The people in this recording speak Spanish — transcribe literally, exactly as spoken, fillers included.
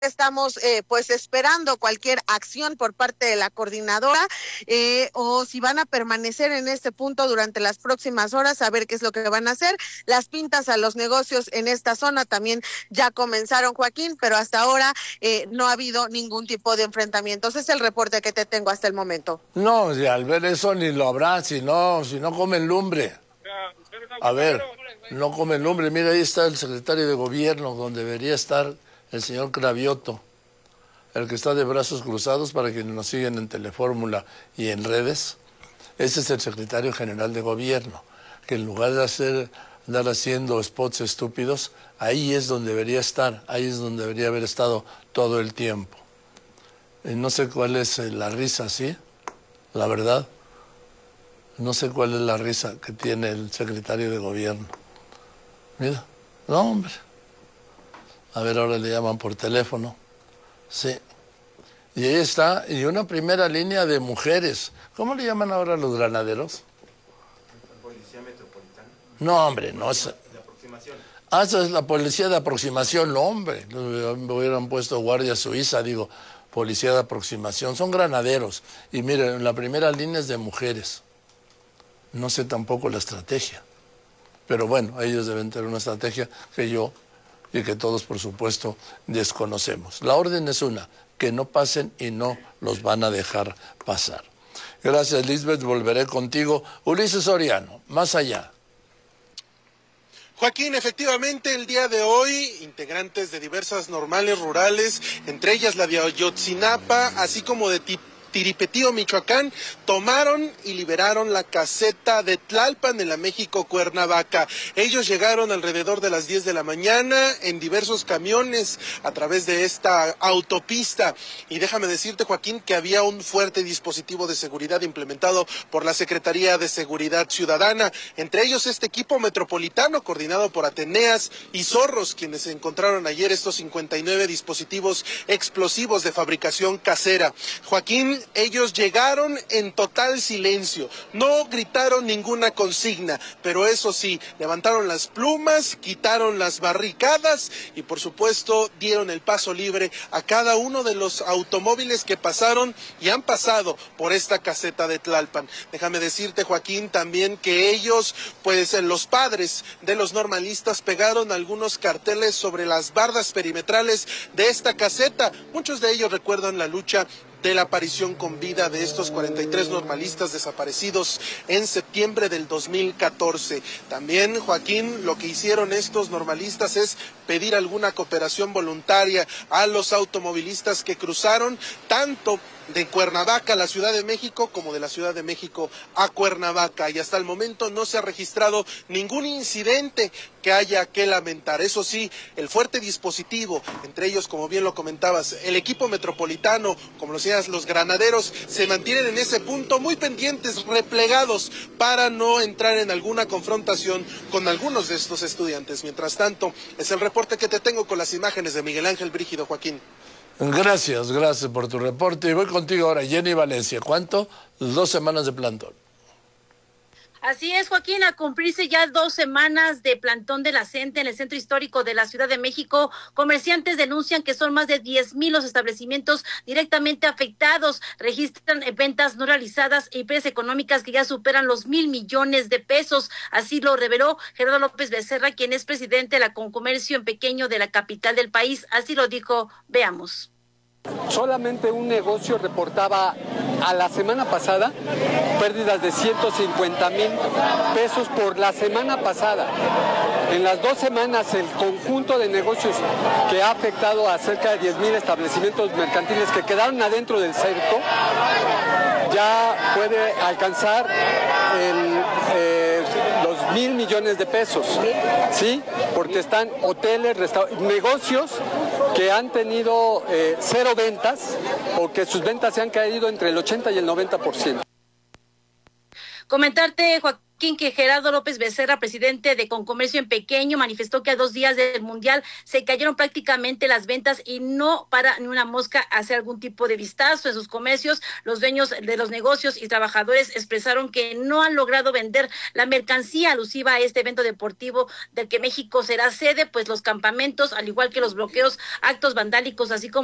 estamos eh, pues esperando cualquier acción por parte de la coordinadora eh, o si van a permanecer en este punto durante las próximas horas, a ver qué es lo que van a hacer. Las pintas a los negocios en esta zona también ya comenzaron, Joaquín, pero hasta ahora eh, no ha habido ningún tipo de enfrentamientos. Es el reporte que te tengo hasta el momento. No, si al ver eso ni lo habrá, si no, si no comen lumbre. A ver, no comen lumbre. Mira, ahí está el secretario de gobierno, donde debería estar el señor Cravioto, el que está de brazos cruzados para quienes nos siguen en Telefórmula y en redes. Ese es el secretario general de gobierno, que en lugar de hacer, andar haciendo spots estúpidos, ahí es donde debería estar, ahí es donde debería haber estado todo el tiempo. Y no sé cuál es la risa, ¿sí? La verdad, no sé cuál es la risa que tiene el secretario de gobierno. Mira, no, hombre. A ver, ahora le llaman por teléfono. Sí. Y ahí está, y una primera línea de mujeres. ¿Cómo le llaman ahora a los granaderos? Policía Metropolitana. No, hombre, no es... De aproximación. Ah, esa es la policía de aproximación, no, hombre. Me hubieran puesto guardia suiza, digo, policía de aproximación. Son granaderos. Y miren, la primera línea es de mujeres. No sé tampoco la estrategia. Pero bueno, ellos deben tener una estrategia que yo... y que todos, por supuesto, desconocemos. La orden es una, que no pasen y no los van a dejar pasar. Gracias, Lisbeth, volveré contigo. Ulises Soriano, más allá. Joaquín, efectivamente, el día de hoy, integrantes de diversas normales rurales, entre ellas la de Ayotzinapa, así como de Tip Tiripetío, Michoacán, tomaron y liberaron la caseta de Tlalpan en la México Cuernavaca. Ellos llegaron alrededor de las diez de la mañana en diversos camiones a través de esta autopista. Y déjame decirte, Joaquín, que había un fuerte dispositivo de seguridad implementado por la Secretaría de Seguridad Ciudadana, entre ellos este equipo metropolitano coordinado por Ateneas y Zorros, quienes encontraron ayer estos cincuenta y nueve dispositivos explosivos de fabricación casera. Joaquín, ellos llegaron en total silencio, no gritaron ninguna consigna, pero eso sí, levantaron las plumas, quitaron las barricadas y por supuesto dieron el paso libre a cada uno de los automóviles que pasaron y han pasado por esta caseta de Tlalpan. Déjame decirte, Joaquín, también que ellos, pues los padres de los normalistas pegaron algunos carteles sobre las bardas perimetrales de esta caseta. Muchos de ellos recuerdan la lucha de la aparición con vida de estos cuarenta y tres normalistas desaparecidos en septiembre del dos mil catorce. También, Joaquín, lo que hicieron estos normalistas es pedir alguna cooperación voluntaria a los automovilistas que cruzaron tanto de Cuernavaca a la Ciudad de México como de la Ciudad de México a Cuernavaca, y hasta el momento no se ha registrado ningún incidente que haya que lamentar. Eso sí, el fuerte dispositivo, entre ellos, como bien lo comentabas, el equipo metropolitano, como lo decías, los granaderos, se mantienen en ese punto muy pendientes, replegados, para no entrar en alguna confrontación con algunos de estos estudiantes. Mientras tanto, es el reporte que te tengo con las imágenes de Miguel Ángel Brígido, Joaquín. Gracias, gracias por tu reporte. Y voy contigo ahora, Jenny Valencia. ¿Cuánto? Dos semanas de plantón. Así es, Joaquín, a cumplirse ya dos semanas de plantón de la C E N T E en el centro histórico de la Ciudad de México, comerciantes denuncian que son más de diez mil los establecimientos directamente afectados, registran ventas no realizadas y pérdidas económicas que ya superan los mil millones de pesos. Así lo reveló Gerardo López Becerra, quien es presidente de la Concomercio en Pequeño de la capital del país. Así lo dijo, veamos. Solamente un negocio reportaba a la semana pasada pérdidas de ciento cincuenta mil pesos por la semana pasada. En las dos semanas el conjunto de negocios que ha afectado a cerca de diez mil establecimientos mercantiles que quedaron adentro del cerco ya puede alcanzar el, eh, los mil millones de pesos, ¿sí? Porque están hoteles, negocios que han tenido eh, cero ventas o que sus ventas se han caído entre el ochenta y el noventa por ciento. Comentarte, Joaquín, Joaquín, que Gerardo López Becerra, presidente de Concomercio en Pequeño, manifestó que a dos días del Mundial se cayeron prácticamente las ventas y no para ni una mosca hacer algún tipo de vistazo en sus comercios. Los dueños de los negocios y trabajadores expresaron que no han logrado vender la mercancía alusiva a este evento deportivo del que México será sede, pues los campamentos, al igual que los bloqueos, actos vandálicos, así como